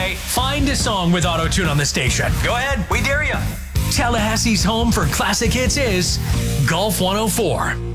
Okay, find a song with auto-tune on the station. Go ahead, we dare you. Tallahassee's home for classic hits is Golf 104.